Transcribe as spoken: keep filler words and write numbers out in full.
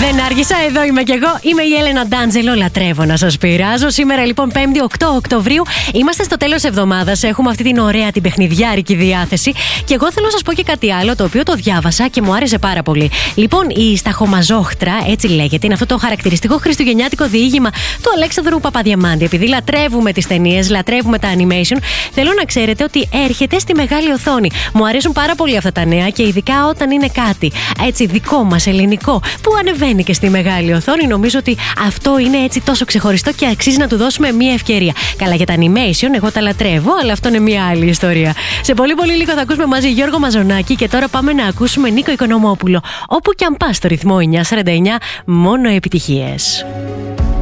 Δεν άργησα, εδώ είμαι κι εγώ. Είμαι η Έλενα Ντάντζελο, λατρεύω να σας πειράζω. Σήμερα λοιπόν πέμπτη οκτώ Οκτωβρίου. Είμαστε στο τέλος εβδομάδας. Έχουμε αυτή την ωραία, την παιχνιδιάρικη διάθεση. Και εγώ θέλω να σας πω και κάτι άλλο, το οποίο το διάβασα και μου άρεσε πάρα πολύ. Λοιπόν, η σταχομαζόχτρα, έτσι λέγεται, είναι αυτό το χαρακτηριστικό χριστουγεννιάτικο διήγημα του Αλέξανδρου Παπαδιαμάντη. Επειδή λατρεύουμε τις ταινίες, λατρεύουμε τα animation, θέλω να ξέρετε ότι έρχεται στη μεγάλη οθόνη. Μου αρέσουν πάρα πολύ αυτά τα νέα και ειδικά όταν είναι κάτι έτσι δικό μας, ελληνικό, που ανεβαίνει και στη μεγάλη οθόνη. Νομίζω ότι αυτό είναι έτσι τόσο ξεχωριστό και αξίζει να του δώσουμε μια ευκαιρία. Καλά, για τα animation, εγώ τα λατρεύω, αλλά αυτό είναι μια άλλη ιστορία. Σε πολύ πολύ λίγο θα ακούσουμε μαζί Γιώργο Μαζονάκη και τώρα πάμε να ακούσουμε Νίκο Οικονομόπουλο. Όπου κι αν πας στο ρυθμό εννιά σαράντα εννιά, μόνο επιτυχίες.